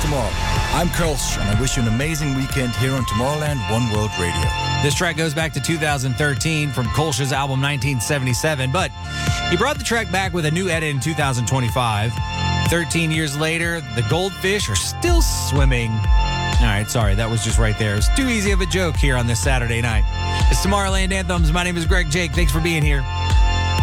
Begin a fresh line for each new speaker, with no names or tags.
tomorrow. I'm Kölsch, and I wish you an amazing weekend here on Tomorrowland One World Radio.
This track goes back to 2013 from Kölsch's album 1977, but he brought the track back with a new edit in 2025. 13 years later, the goldfish are still swimming. All right, sorry, that was just right there. It was too easy of a joke here on this Saturday night. It's Tomorrowland Anthems. My name is Greg Jake. Thanks for being here.